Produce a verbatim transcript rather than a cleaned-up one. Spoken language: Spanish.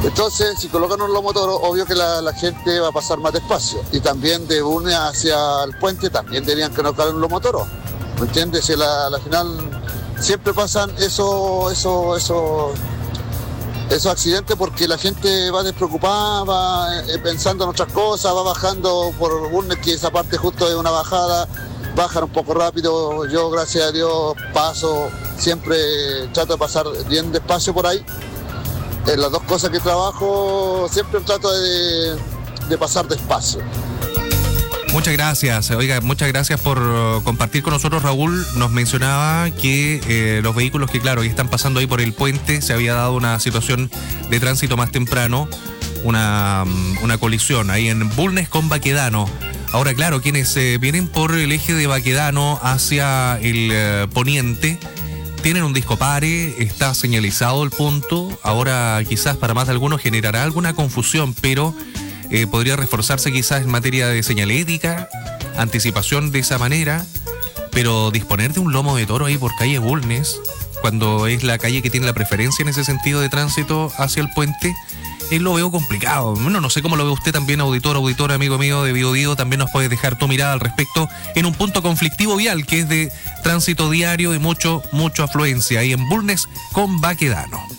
Entonces, si colocan un lomo toro, obvio que la, la gente va a pasar más despacio. Y también de Bulnes hacia el puente también deberían colocar un lomo toro. ¿Me entiendes? Si la, la final siempre pasan eso, eso, eso, esos accidentes porque la gente va despreocupada, va eh, pensando en otras cosas, va bajando por Bulnes, que esa parte justo es una bajada, bajan un poco rápido. Yo, gracias a Dios, paso, siempre trato de pasar bien despacio por ahí. En las dos cosas que trabajo, siempre trato de, de pasar despacio. Muchas gracias, oiga, muchas gracias por compartir con nosotros. Raúl nos mencionaba que eh, los vehículos que, claro, que están pasando ahí por el puente, se había dado una situación de tránsito más temprano, una, una colisión ahí en Bulnes con Baquedano. Ahora, claro, quienes eh, vienen por el eje de Baquedano hacia el eh, poniente, tienen un disco pare, está señalizado el punto. Ahora quizás para más de algunos generará alguna confusión, pero eh, podría reforzarse quizás en materia de señalética, anticipación de esa manera, pero disponer de un lomo de toro ahí por calle Bulnes, cuando es la calle que tiene la preferencia en ese sentido de tránsito hacia el puente, eh, lo veo complicado. Bueno, no sé cómo lo ve usted también, auditor, auditor, amigo mío de Bio Bio. También nos puedes dejar tu mirada al respecto en un punto conflictivo vial que es de tránsito diario y mucho, mucho afluencia ahí en Bulnes con Baquedano.